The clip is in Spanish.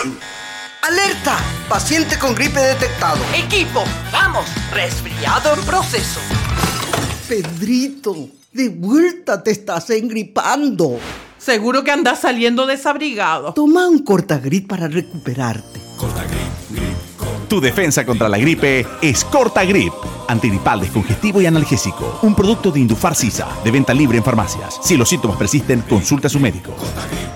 ¡Alerta! Paciente con gripe detectado. Equipo, vamos. Resfriado en proceso. Pedrito, de vuelta te estás engripando. Seguro que andas saliendo desabrigado. Toma un Cortagrip para recuperarte. Tu defensa contra la gripe es Cortagrip. Antigripal, descongestivo y analgésico. Un producto de Indufar Sisa, de venta libre en farmacias. Si los síntomas persisten, consulta a su médico.